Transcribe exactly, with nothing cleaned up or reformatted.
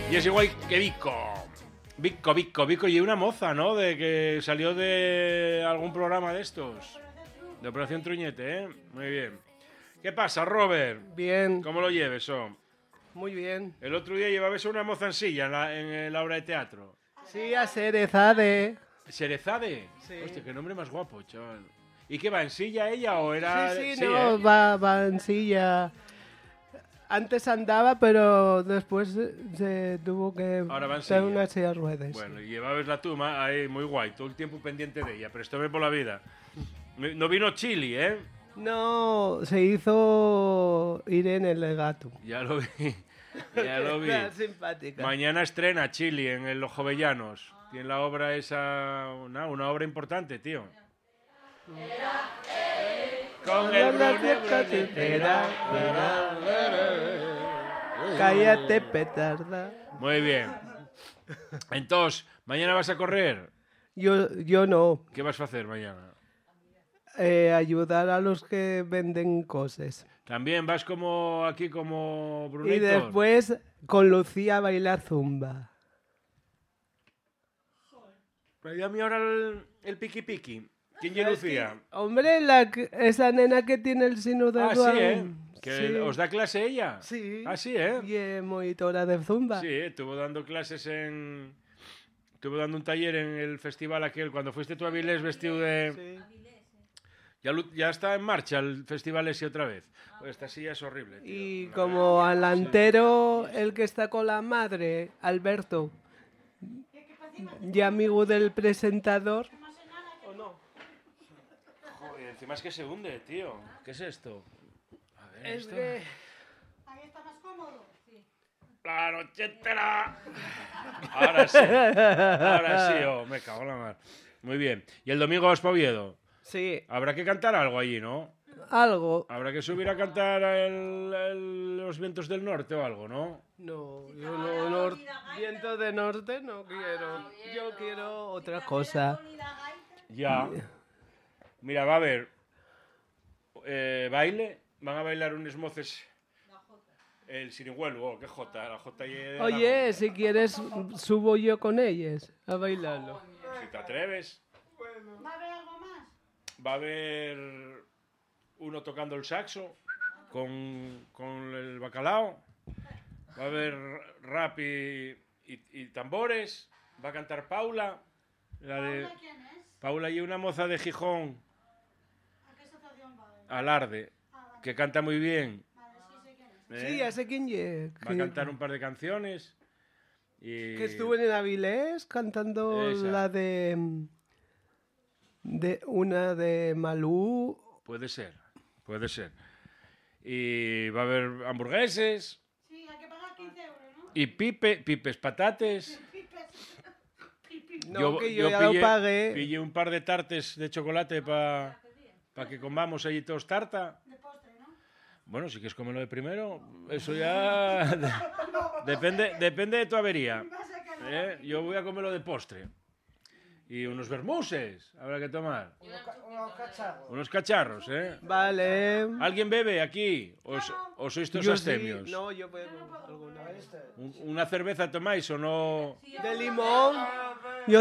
Y es igual que Vico. Vico, Vico, Vico. Y una moza, ¿no? De que salió de algún programa de estos. De Operación Truñete, ¿eh? Muy bien. ¿Qué pasa, Robert? Bien. ¿Cómo lo lleves, oh? Muy bien. El otro día llevabas una moza en silla en la, en la obra de teatro. Sí, a Cerezade. ¿Cerezade? Sí. Hostia, qué nombre más guapo, chaval. ¿Y qué va, en silla ella o era...? Sí, sí, sí, no, ¿eh? va, va en silla. Antes andaba, pero después se, se tuvo que Ahora va en dar silla. una silla de ruedas. Bueno, y llevabas la tuma ahí muy guay, todo el tiempo pendiente de ella, pero esto ve por la vida. No vino Chili, ¿eh? No, se hizo Irene el gato. Ya lo vi, ya lo vi. Está simpática. Mañana estrena Chili en el Los Jovellanos. Tiene la obra esa, una, una obra importante, tío. Con el Cállate, petarda. Muy bien. Entonces, ¿mañana vas a correr? Yo, yo no. ¿Qué vas a hacer mañana? Eh, ayudar a los que venden cosas. ¿También vas como aquí como Brunator? Y después con Lucía a bailar zumba. Pero a mí ahora el, el piqui piqui. ¿Quién es Lucía? Hombre, la, que- esa nena que tiene el sino de Ah, sí, Down. ¿eh? ¿Que Sí. os da clase ella? Sí. Ah, sí, ¿eh? Y es monitora de zumba. Sí, estuvo dando clases en... Estuvo dando un taller en el festival aquel, cuando fuiste tú a Avilés vestido de... Sí. Ya, lu- ya está en marcha el festival ese otra vez. Pues esta silla es horrible, tío. Y como alantero, el que está con la madre, Alberto, y amigo del presentador. ¿O no? Joder, encima es que se hunde, tío. ¿Qué es esto? A ver, Es esto... que... Ahí está más cómodo. Sí. ¡La noche entera! Ahora sí. Ahora sí, oh, me cago en la mar. Muy bien. ¿Y el domingo vas pa' Oviedo? Sí, Habrá que cantar algo allí, ¿no? algo. Habrá que subir a cantar el- el- los vientos del norte o algo, ¿no? No, yo no, nor- viento de norte no quiero. Yo quiero otra cosa. Ya. Mira, va a haber eh, baile. Van a bailar unos moces. El sirigüelo, oh, qué jota. La jota y de Oye, si quieres, subo yo con ellas a bailarlo. Aragón. Si te atreves. ¿Va a haber algo más? Va a haber uno tocando el saxo con, con el bacalao. Va a haber rap y, y- y tambores. Va a cantar Paula. La de ¿Paula quién es? Paula y una moza de Gijón, ¿A qué asociación va? Alarde, Ah, vale. que canta muy bien. Vale, sí sé quién es. ¿eh? Sí, ya sé quién es. Va a cantar un par de canciones. Y... Que estuvo en el Avilés cantando Esa. la de... de una de Malú. Puede ser, puede ser. Y va a haber hamburgueses Sí, hay que pagar quince euros, ¿no? y pipe, pipes patates. Pipes. Pipi. No, que yo, ya lo pagué. Pillé un par de tartes de chocolate para que comamos allí todos tarta. De postre, ¿no? Bueno, si quieres comerlo de primero, eso ya de- depende, depende de tu avería. Va a ser que no. ¿eh? Yo voy a comerlo de postre. Y unos vermuses habrá que tomar. Unos cacharros, ¿eh? Vale. ¿Alguien bebe aquí? ¿O, s- o sois todos Yo astemios? sí. No, yo bebo alguna vez. Un- ¿Una cerveza tomáis o no? De limón.